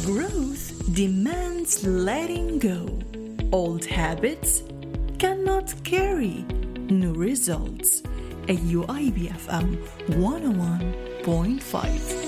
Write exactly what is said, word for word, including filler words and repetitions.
Growth demands letting go. Old habits cannot carry new results. A U I B F M one oh one point five.